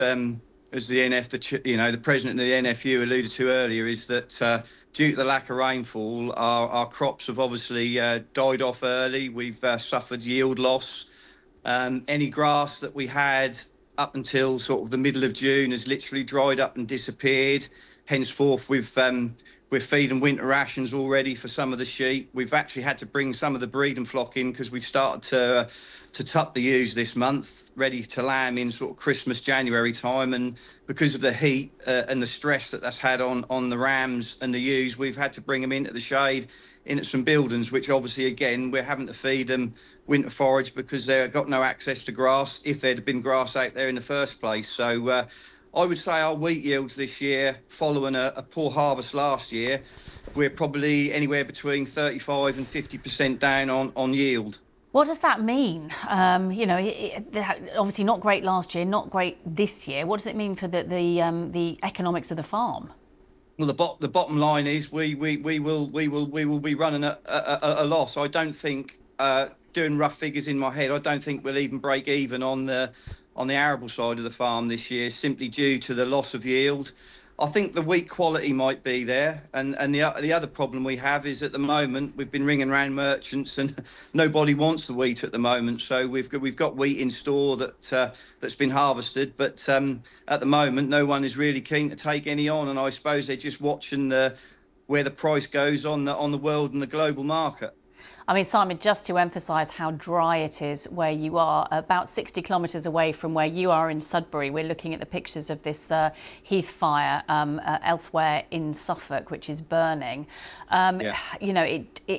as the the president of the NFU alluded to earlier, is that due to the lack of rainfall, our crops have obviously died off early. We've suffered yield loss. Any grass that we had up until sort of the middle of June has literally dried up and disappeared. Henceforth, we're feeding winter rations already for some of the sheep. We've actually had to bring some of the breeding flock in because we've started to tup the ewes this month, ready to lamb in sort of Christmas, January time. And because of the heat and the stress that's had on the rams and the ewes, we've had to bring them into the shade, into some buildings, which obviously, again, we're having to feed them winter forage because they've got no access to grass if there'd been grass out there in the first place. So I would say our wheat yields this year, following a poor harvest last year, we're probably anywhere between 35 and 50% down on yield. What does that mean? Obviously not great last year, not great this year. What does it mean for the economics of the farm? Well, the bottom line is we will be running a loss. I don't think, doing rough figures in my head, I don't think we'll even break even on the arable side of the farm this year, simply due to the loss of yield. I think the wheat quality might be there, and the other problem we have is at the moment we've been ringing around merchants and nobody wants the wheat at the moment. So we've got wheat in store that's been harvested, but at the moment no one is really keen to take any on, and I suppose they're just watching where the price goes on the world and the global market. I mean, Simon, just to emphasise how dry it is where you are, about 60 kilometres away from where you are in Sudbury, we're looking at the pictures of this heath fire elsewhere in Suffolk, which is burning. Yeah. You know,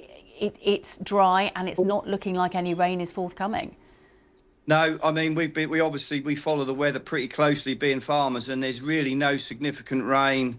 it's dry and it's not looking like any rain is forthcoming. No, I mean, we obviously follow the weather pretty closely, being farmers, and there's really no significant rain,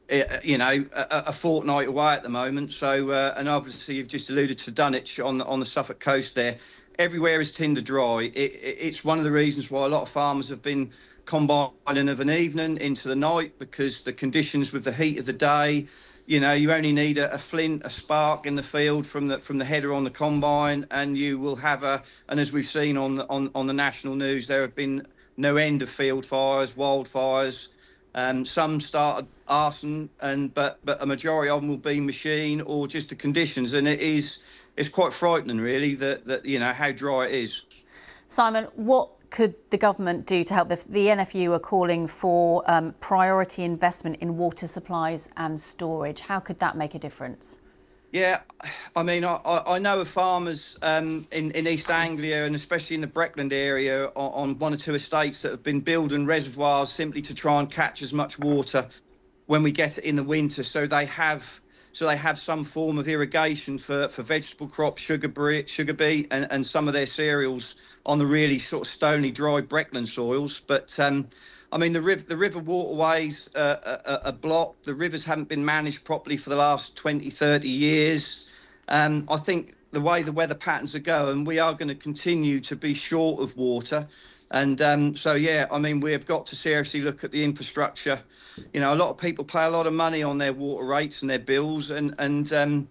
a fortnight away at the moment. So, and obviously you've just alluded to Dunwich on the Suffolk coast there. Everywhere is tinder dry. It's one of the reasons why a lot of farmers have been combining of an evening into the night, because the conditions with the heat of the day, you only need a flint, a spark in the field from the header on the combine, and you will have and as we've seen on the national news, there have been no end of field fires, wildfires. Some started arson, but a majority of them will be machine or just the conditions, and it's quite frightening, really, that how dry it is. Simon, what could the government do to help? The NFU are calling for priority investment in water supplies and storage. How could that make a difference? Yeah, I mean, I know of farmers in East Anglia, and especially in the Breckland area, on one or two estates that have been building reservoirs simply to try and catch as much water when we get it in the winter, so they have some form of irrigation for vegetable crops, sugar beet, and some of their cereals on the really sort of stony, dry Breckland soils. But I mean, the river waterways are blocked. The rivers haven't been managed properly for the last 20, 30 years. I think the way the weather patterns are going, we are going to continue to be short of water. And so, yeah, I mean, we've got to seriously look at the infrastructure. A lot of people pay a lot of money on their water rates and their bills, and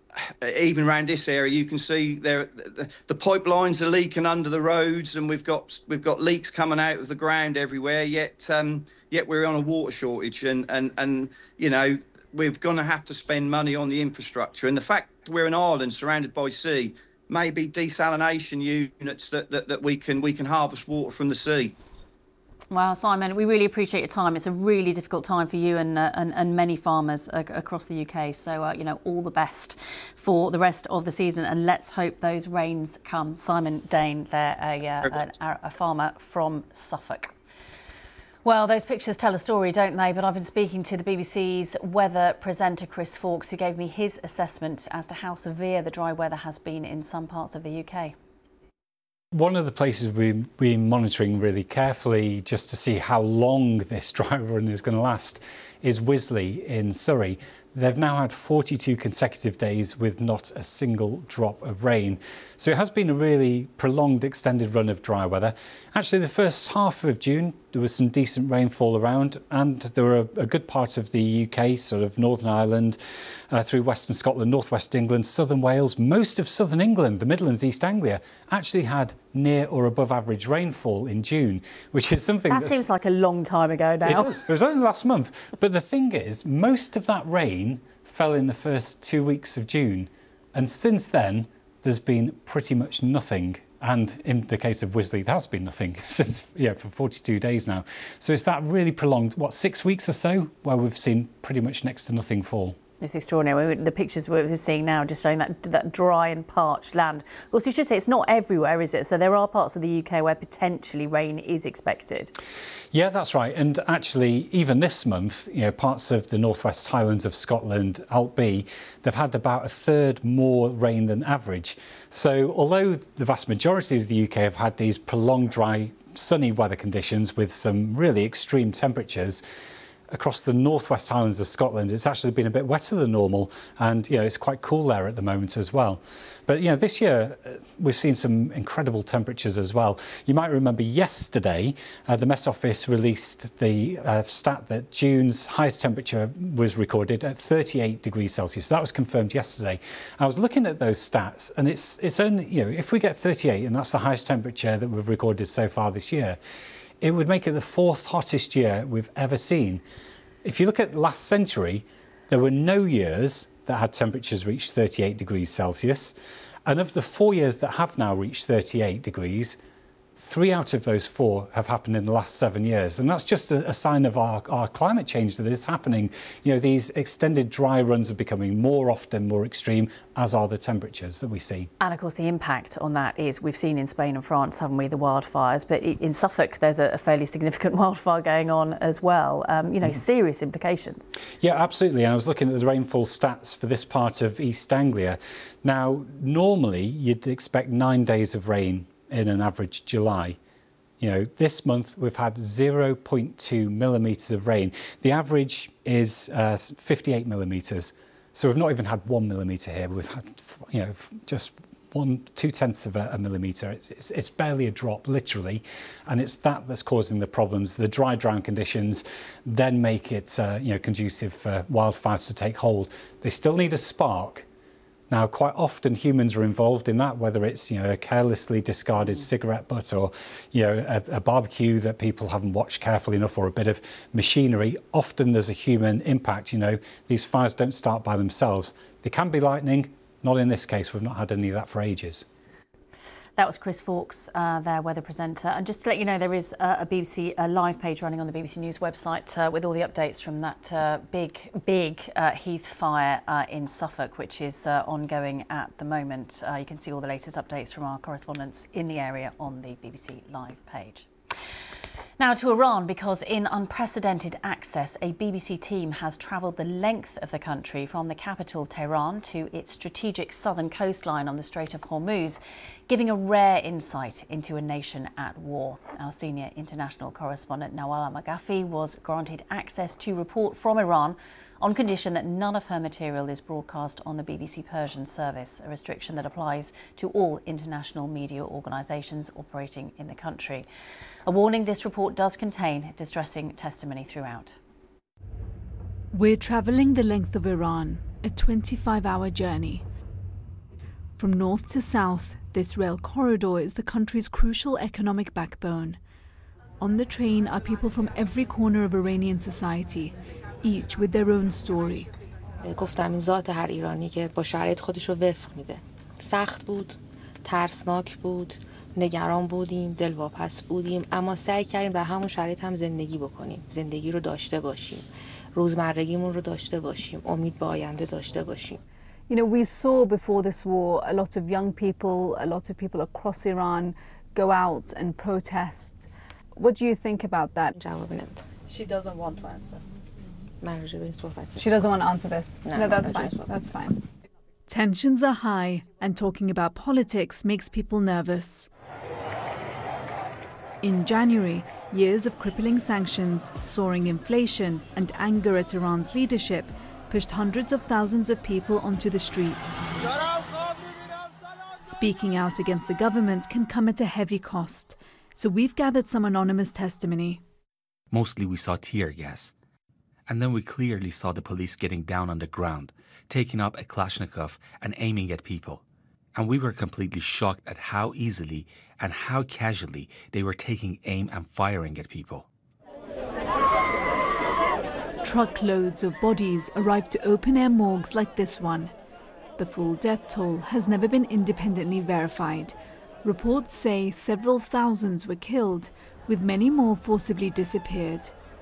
even around this area, you can see the pipelines are leaking under the roads, and we've got leaks coming out of the ground everywhere. Yet we're on a water shortage, and we're going to have to spend money on the infrastructure. And the fact we're an island surrounded by sea, maybe desalination units that we can harvest water from the sea. Well, Simon, we really appreciate your time. It's a really difficult time for you and many farmers across the UK. So, all the best for the rest of the season, and let's hope those rains come. Simon Dane there, a farmer from Suffolk. Well, those pictures tell a story, don't they? But I've been speaking to the BBC's weather presenter, Chris Fawkes, who gave me his assessment as to how severe the dry weather has been in some parts of the UK. One of the places we've been monitoring really carefully just to see how long this dry run is going to last is Wisley in Surrey. they've now had 42 consecutive days with not a single drop of rain. So it has been a really prolonged, extended run of dry weather. Actually, the first half of June, there was some decent rainfall around, and there were a good part of the UK, sort of Northern Ireland, through Western Scotland, North West England, Southern Wales, most of Southern England, the Midlands, East Anglia, actually had near or above average rainfall in June, which is something that seems like a long time ago now. It does. It was only last month. But the thing is, most of that rain fell in the first 2 weeks of June, and since then there's been pretty much nothing. And in the case of Wisley, there has been nothing since, for 42 days now. So it's that really prolonged, 6 weeks or so, where we've seen pretty much next to nothing fall. It's extraordinary. The pictures we're seeing now just showing that dry and parched land. Of course, you should say it's not everywhere, is it? So there are parts of the UK where potentially rain is expected. Yeah, that's right. And actually, even this month, parts of the Northwest Highlands of Scotland, Alp B, they've had about a third more rain than average. So although the vast majority of the UK have had these prolonged dry, sunny weather conditions with some really extreme temperatures, across the Northwest Highlands of Scotland, it's actually been a bit wetter than normal, and it's quite cool there at the moment as well. But this year we've seen some incredible temperatures as well. You might remember yesterday the Met Office released the stat that June's highest temperature was recorded at 38 degrees Celsius. That was confirmed yesterday. I was looking at those stats, and it's only if we get 38, and that's the highest temperature that we've recorded so far this year, it would make it the fourth hottest year we've ever seen. If you look at last century, there were no years that had temperatures reach 38 degrees Celsius. And of the 4 years that have now reached 38 degrees, 3 out of those 4 have happened in the last 7 years. And that's just a sign of our climate change that is happening. These extended dry runs are becoming more often, more extreme, as are the temperatures that we see. And of course, the impact on that is we've seen in Spain and France, haven't we, the wildfires. But in Suffolk, there's a fairly significant wildfire going on as well. Serious implications. Yeah, absolutely. And I was looking at the rainfall stats for this part of East Anglia. Now, normally you'd expect 9 days of rain in an average July. This month we've had 0.2 millimetres of rain. The average is 58 millimetres. So we've not even had 1 millimetre here. We've had, just 2/10 of a millimetre. It's barely a drop, literally, and it's that's causing the problems. The dry drown conditions then make it, conducive for wildfires to take hold. They still need a spark. Now, quite often humans are involved in that, whether it's a carelessly discarded cigarette butt or a barbecue that people haven't watched carefully enough, or a bit of machinery. Often there's a human impact. These fires don't start by themselves. They can be lightning. Not in this case. We've not had any of that for ages. That was Chris Fawkes, their weather presenter. And just to let you know, there is a BBC live page running on the BBC News website with all the updates from that big heath fire in Suffolk, which is ongoing at the moment. You can see all the latest updates from our correspondents in the area on the BBC live page. Now to Iran, because in unprecedented access, a BBC team has travelled the length of the country from the capital, Tehran, to its strategic southern coastline on the Strait of Hormuz, giving a rare insight into a nation at war. Our senior international correspondent, Nawal Al-Maghafi, was granted access to report from Iran on condition that none of her material is broadcast on the BBC Persian service, a restriction that applies to all international media organisations operating in the country. A warning: this report does contain distressing testimony throughout. We're travelling the length of Iran, a 25-hour journey. From north to south, this rail corridor is the country's crucial economic backbone. On the train are people from every corner of Iranian society, each with their own story. گفتم این ذات هر ایرانی که با شرایط خودش رو وفق میده. سخت بود، ترسناک بود، نگران بودیم، دلواپس بودیم، اما سعی کردیم در همون شرایط هم زندگی بکنیم. زندگی رو داشته باشیم. روزمرگیمون رو داشته باشیم. امید به آینده داشته باشیم. We saw before this war a lot of young people, a lot of people across Iran go out and protest. What do you think about that? جواب نمیدم. She doesn't want to answer. She doesn't want to answer this. No, that's fine. That's fine. Tensions are high, and talking about politics makes people nervous. In January, years of crippling sanctions, soaring inflation, and anger at Iran's leadership pushed hundreds of thousands of people onto the streets. Speaking out against the government can come at a heavy cost, so we've gathered some anonymous testimony. Mostly we saw tear gas. And then we clearly saw the police getting down on the ground, taking up a Kalashnikov and aiming at people. And we were completely shocked at how easily and how casually they were taking aim and firing at people. Truckloads of bodies arrived to open-air morgues like this one. The full death toll has never been independently verified. Reports say several thousands were killed, with many more forcibly disappeared.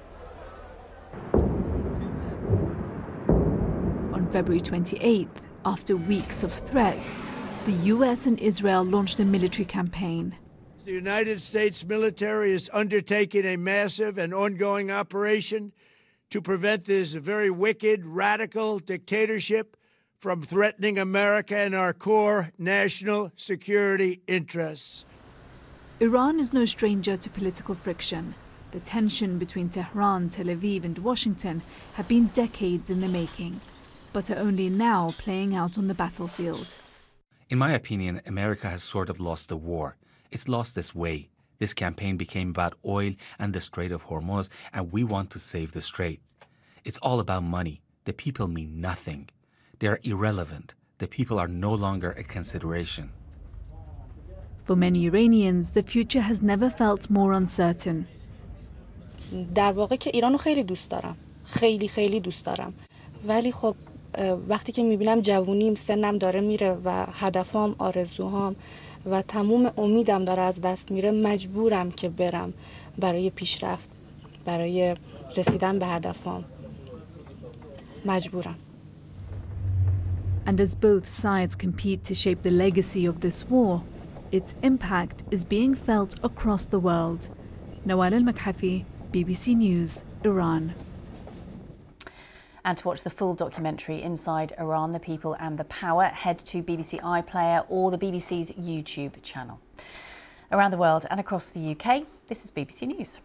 On February 28th, after weeks of threats, the US and Israel launched a military campaign. The United States military is undertaking a massive and ongoing operation to prevent this very wicked, radical dictatorship from threatening America and our core national security interests. Iran is no stranger to political friction. The tension between Tehran, Tel Aviv and Washington have been decades in the making, but are only now playing out on the battlefield. In my opinion, America has sort of lost the war. It's lost its way. This campaign became about oil and the Strait of Hormuz, and we want to save the strait. It's all about money. The people mean nothing. They are irrelevant. The people are no longer a consideration. For many Iranians, the future has never felt more uncertain. در واقع که ایرانو خیلی دوست دارم. خیلی دوست دارم. ولی خب وقتی که میبینم جوونیم سنم داره میره و هدفام، آرزوهام و تموم امیدم داره از دست میره، مجبورم که برم برای پیشرفت، برای رسیدن به هدفام. مجبورم. And as both sides compete to shape the legacy of this war, its impact is being felt across the world. Nawal Al-Makhafi, BBC News, Iran. And to watch the full documentary Inside Iran, the People and the Power, head to BBC iPlayer or the BBC's YouTube channel. Around the world and across the UK, this is BBC News.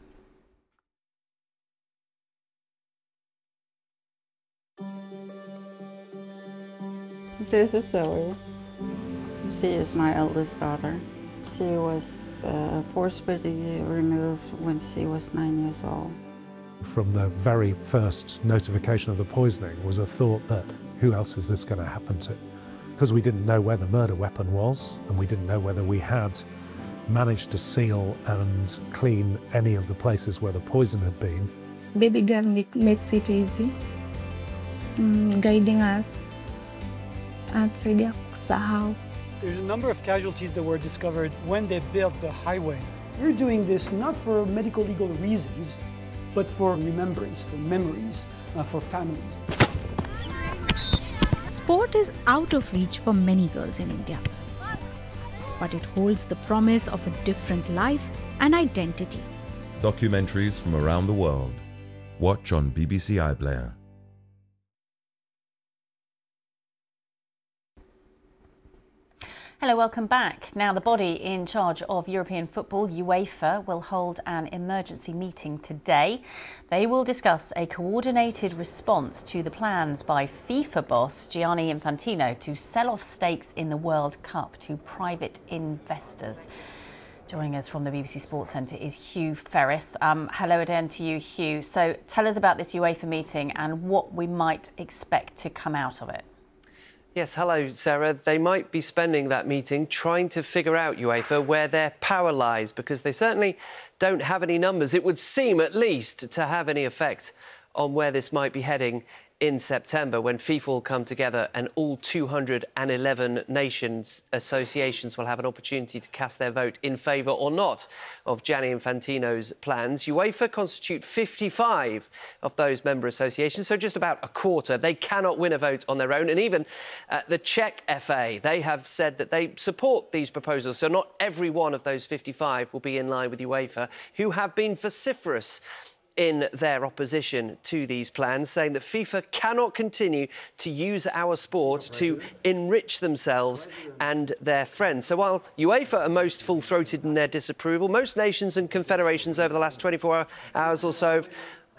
This is Zoe. She is my eldest daughter. She was forcibly removed when she was 9 years old. From the very first notification of the poisoning was a thought that who else is this going to happen to? Because we didn't know where the murder weapon was, and we didn't know whether we had managed to seal and clean any of the places where the poison had been. Baby girl makes it easy, guiding us. There's a number of casualties that were discovered when they built the highway. We're doing this not for medical legal reasons, but for remembrance, for memories, for families. Sport is out of reach for many girls in India, but it holds the promise of a different life and identity. Documentaries from around the world. Watch on BBC iPlayer. Hello, welcome back. Now, the body in charge of European football, UEFA, will hold an emergency meeting today. They will discuss a coordinated response to the plans by FIFA boss Gianni Infantino to sell off stakes in the World Cup to private investors. Joining us from the BBC Sports Centre is Hugh Ferris. Hello again to you, Hugh. So tell us about this UEFA meeting and what we might expect to come out of it. Yes, hello, Sarah. They might be spending that meeting trying to figure out, UEFA, where their power lies, because they certainly don't have any numbers. It would seem, at least, to have any effect on where this might be heading in September, when FIFA will come together and all 211 nations associations will have an opportunity to cast their vote in favour or not of Gianni Infantino's plans. UEFA constitute 55 of those member associations, so just about a quarter. They cannot win a vote on their own. And even the Czech FA, they have said that they support these proposals. So not every one of those 55 will be in line with UEFA, who have been vociferous in their opposition to these plans, saying that FIFA cannot continue to use our sport to enrich themselves and their friends. So while UEFA are most full-throated in their disapproval, most nations and confederations over the last 24 hours or so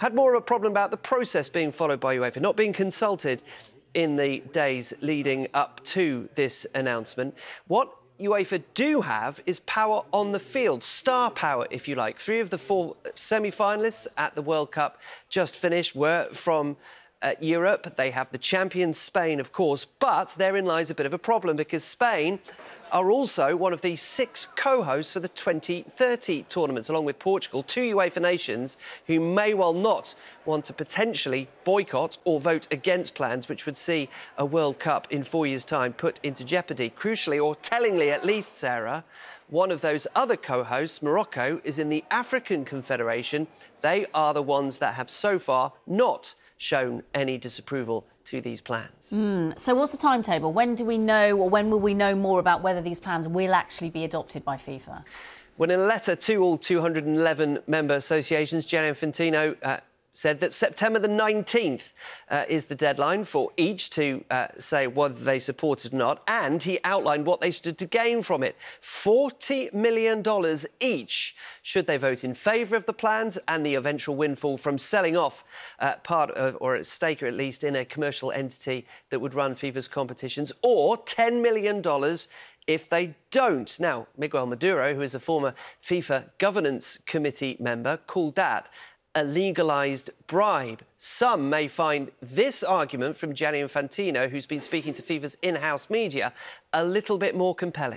had more of a problem about the process being followed by UEFA, not being consulted in the days leading up to this announcement. What UEFA do have is power on the field, star power, if you like. 3 of the 4 semi-finalists at the World Cup just finished were from Europe. They have the champion Spain, of course, but therein lies a bit of a problem because Spain are also one of the 6 co-hosts for the 2030 tournaments, along with Portugal, 2 UEFA nations who may well not want to potentially boycott or vote against plans which would see a World Cup in 4 years' time put into jeopardy. Crucially, or tellingly at least, Sarah, one of those other co-hosts, Morocco, is in the African Confederation. They are the ones that have so far not shown any disapproval to these plans. So what's the timetable? When do we know, or when will we know more about whether these plans will actually be adopted by FIFA? Well, in a letter to all 211 member associations, Gianni Infantino said that September the 19th is the deadline for each to say whether they support it or not, and he outlined what they stood to gain from it. $40 million each should they vote in favour of the plans, and the eventual windfall from selling off part of, or a stake at least, in a commercial entity that would run FIFA's competitions, or $10 million if they don't. Now, Miguel Maduro, who is a former FIFA Governance Committee member, called that a legalised bribe. Some may find this argument from Gianni Infantino, who's been speaking to FIFA's in-house media, a little bit more compelling.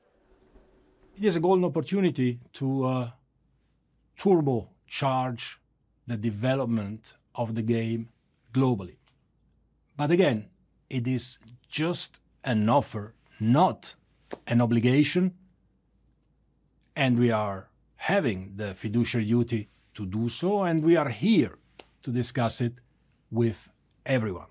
It is a golden opportunity to turbocharge the development of the game globally. But again, it is just an offer, not an obligation, and we are having the fiduciary duty to do so, and we are here to discuss it with everyone.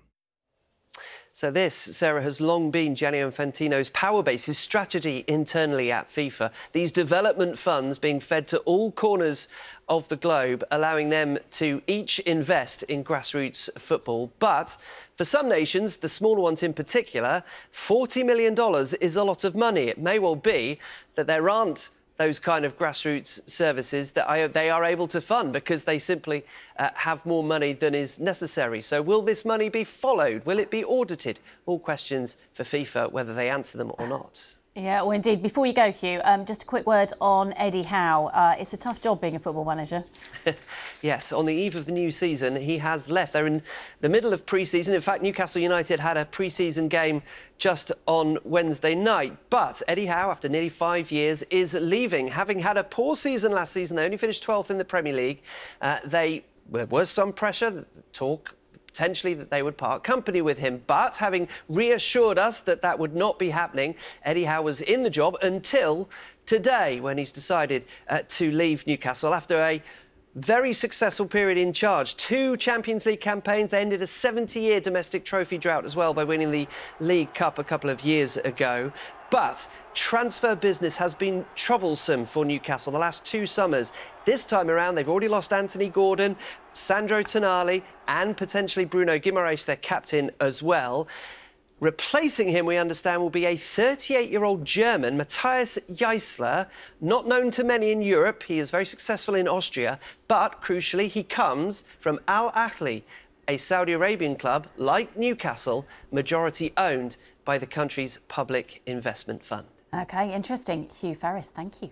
So this, Sarah, has long been Gianni Infantino's power base, his strategy internally at FIFA. These development funds being fed to all corners of the globe, allowing them to each invest in grassroots football. But for some nations, the smaller ones in particular, $40 million is a lot of money. It may well be that there aren't those kind of grassroots services that they are able to fund because they simply have more money than is necessary. So will this money be followed? Will it be audited? All questions for FIFA, whether they answer them or not. Yeah, well, indeed. Before you go, Hugh, just a quick word on Eddie Howe. It's a tough job being a football manager. Yes, on the eve of the new season, he has left. They're in the middle of pre-season. In fact, Newcastle United had a pre-season game just on Wednesday night. But Eddie Howe, after nearly 5 years, is leaving. Having had a poor season last season, they only finished 12th in the Premier League. There was some pressure, talk potentially that they would part company with him. But having reassured us that that would not be happening, Eddie Howe was in the job until today, when he's decided to leave Newcastle after a very successful period in charge. 2 Champions League campaigns. They ended a 70-year domestic trophy drought as well by winning the League Cup a couple of years ago. But transfer business has been troublesome for Newcastle the last 2 summers. This time around, they've already lost Anthony Gordon, Sandro Tonali, and potentially Bruno Guimaraes, their captain, as well. Replacing him, we understand, will be a 38-year-old German, Matthias Jaissler, not known to many in Europe. He is very successful in Austria, but crucially, he comes from Al Ahly, a Saudi Arabian club like Newcastle, majority owned by the country's public investment fund. OK, interesting. Hugh Ferris, thank you.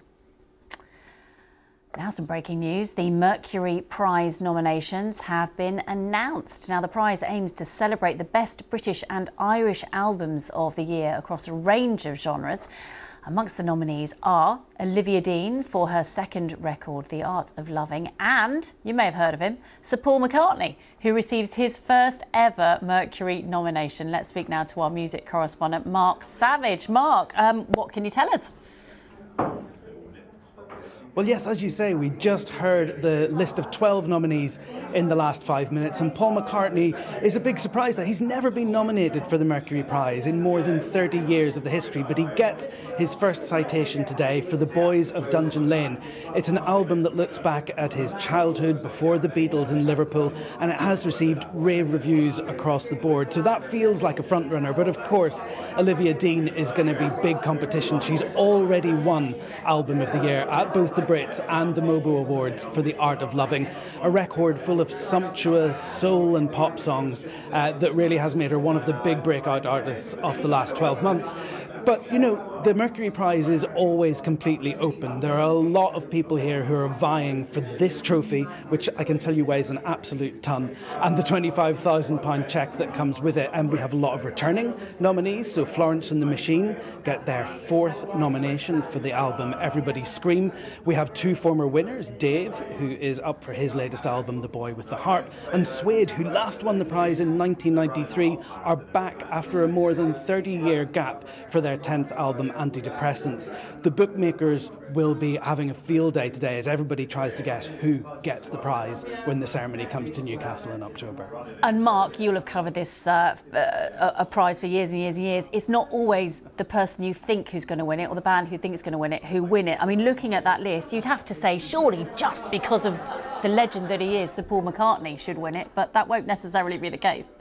Now some breaking news. The Mercury Prize nominations have been announced. Now the prize aims to celebrate the best British and Irish albums of the year across a range of genres. Amongst the nominees are Olivia Dean for her second record, The Art of Loving, and, you may have heard of him, Sir Paul McCartney, who receives his first ever Mercury nomination. Let's speak now to our music correspondent, Mark Savage. Mark, what can you tell us? Well, yes, as you say, we just heard the list of 12 nominees in the last 5 minutes, and Paul McCartney is a big surprise that he's never been nominated for the Mercury Prize in more than 30 years of the history, but he gets his first citation today for The Boys of Dungeon Lane. It's an album that looks back at his childhood before the Beatles in Liverpool, and it has received rave reviews across the board, so that feels like a front-runner. But of course, Olivia Dean is going to be big competition. She's already won Album of the Year at both the Brits and the Mobo Awards for The Art of Loving, a record full of sumptuous soul and pop songs that really has made her one of the big breakout artists of the last 12 months. But, you know, the Mercury Prize is always completely open. There are a lot of people here who are vying for this trophy, which I can tell you weighs an absolute ton, and the £25,000 cheque that comes with it. And we have a lot of returning nominees. So Florence and the Machine get their 4th nomination for the album Everybody Scream. We have 2 former winners, Dave, who is up for his latest album, The Boy with the Harp, and Suede, who last won the prize in 1993, are back after a more than 30-year gap for their 10th album, Antidepressants. The bookmakers will be having a field day today as everybody tries to guess who gets the prize when the ceremony comes to Newcastle in October. And Mark, you'll have covered this a prize for years and years and years. It's not always the person you think who's going to win it or the band who think is going to win it who win it. I mean, looking at that list, you'd have to say surely just because of the legend that he is, Sir Paul McCartney should win it, but that won't necessarily be the case.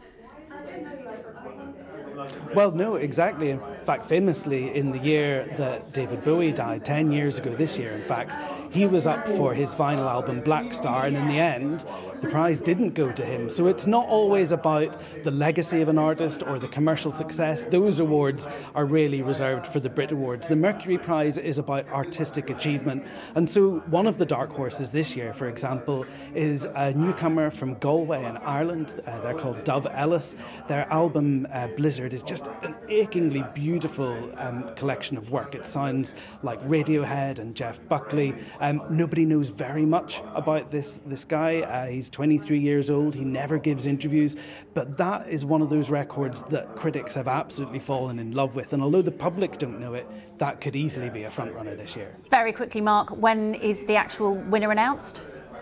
Well, no, exactly. In fact, famously, in the year that David Bowie died, 10 years ago this year, in fact, he was up for his final album, Black Star, and in the end, the prize didn't go to him. So it's not always about the legacy of an artist or the commercial success. Those awards are really reserved for the Brit Awards. The Mercury Prize is about artistic achievement. And so one of the dark horses this year, for example, is a newcomer from Galway in Ireland. They're called Dove Ellis. Their album, Blizzard, is just an achingly beautiful collection of work. It sounds like Radiohead and Jeff Buckley. Nobody knows very much about this guy. He's 23 years old. He never gives interviews. But that is one of those records that critics have absolutely fallen in love with. And although the public don't know it, that could easily be a frontrunner this year. Very quickly, Mark, when is the actual winner announced?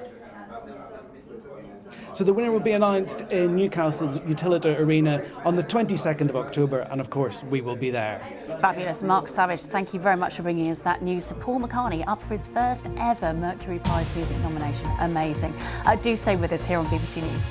So the winner will be announced in Newcastle's Utilita Arena on the 22nd of October, and of course we will be there. Fabulous. Mark Savage, thank you very much for bringing us that news. Sir Paul McCartney up for his first ever Mercury Prize music nomination. Amazing. Do stay with us here on BBC News.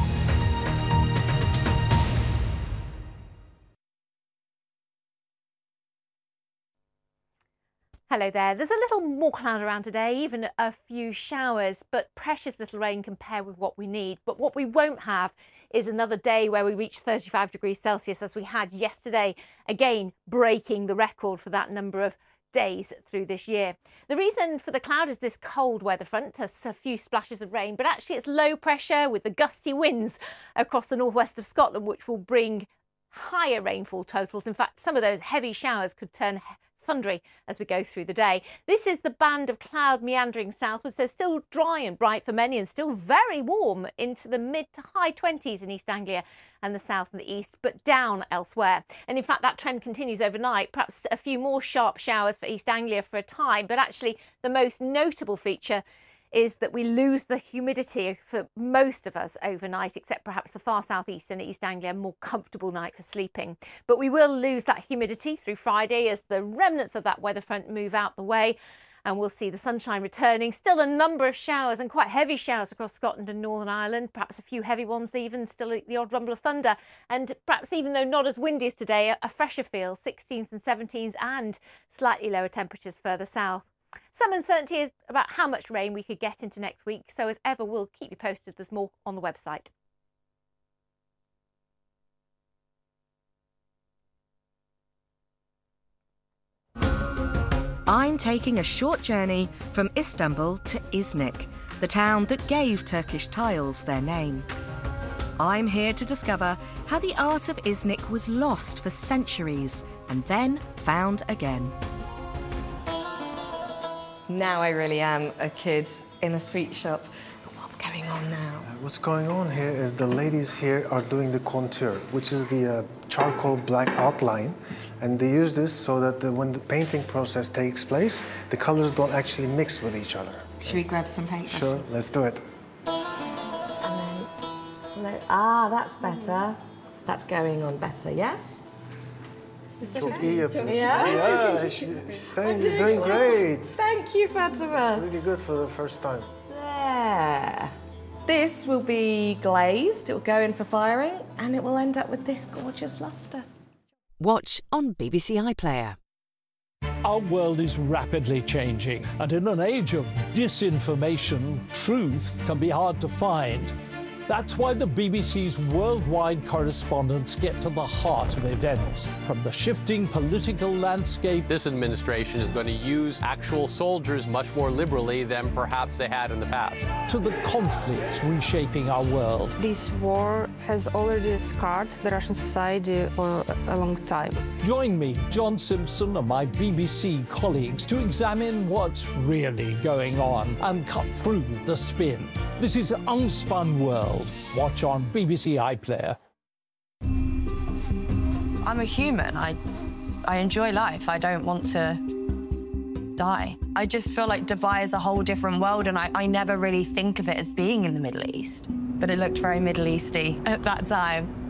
Hello there. There's a little more cloud around today, even a few showers, but precious little rain compared with what we need. But what we won't have is another day where we reach 35 degrees Celsius as we had yesterday, again breaking the record for that number of days through this year. The reason for the cloud is this cold weather front, a few splashes of rain, but actually it's low pressure with the gusty winds across the northwest of Scotland, which will bring higher rainfall totals. In fact, some of those heavy showers could turn thundery as we go through the day. This is the band of cloud meandering southwards, so still dry and bright for many and still very warm into the mid to high 20s in East Anglia and the south and the east, but down elsewhere. And in fact, that trend continues overnight, perhaps a few more sharp showers for East Anglia for a time, but actually the most notable feature is that we lose the humidity for most of us overnight, except perhaps the far southeast and East Anglia, a more comfortable night for sleeping. But we will lose that humidity through Friday as the remnants of that weather front move out the way, and we'll see the sunshine returning. Still a number of showers and quite heavy showers across Scotland and Northern Ireland, perhaps a few heavy ones even, still the odd rumble of thunder, and perhaps even though not as windy as today, a fresher feel, 16s and 17s and slightly lower temperatures further south. Some uncertainty about how much rain we could get into next week, so as ever we'll keep you posted. There's more on the website. I'm taking a short journey from Istanbul to Iznik, the town that gave Turkish tiles their name. I'm here to discover how the art of Iznik was lost for centuries and then found again. Now I really am a kid in a sweet shop. But what's going on now? What's going on here is the ladies here are doing the contour, which is the charcoal black outline. And they use this so that when the painting process takes place, the colors don't actually mix with each other. Should we grab some paint? Sure, let's do it. And then slow. Ah, that's better. That's going on better, yes? Is this okay? Yeah, she's saying you're doing great. Thank you, Fatima. It's really good for the first time. There. This will be glazed, it will go in for firing, and it will end up with this gorgeous lustre. Watch on BBC iPlayer. Our world is rapidly changing, and in an age of disinformation, truth can be hard to find. That's why the BBC's worldwide correspondents get to the heart of events, from the shifting political landscape. This administration is going to use actual soldiers much more liberally than perhaps they had in the past. To the conflicts reshaping our world. This war has already scarred the Russian society for a long time. Join me, John Simpson, and my BBC colleagues to examine what's really going on and cut through the spin. This is Unspun World. Watch on BBC iPlayer. I'm a human. I enjoy life. I don't want to die. I just feel like Dubai is a whole different world, and I never really think of it as being in the Middle East. But it looked very Middle Easty at that time.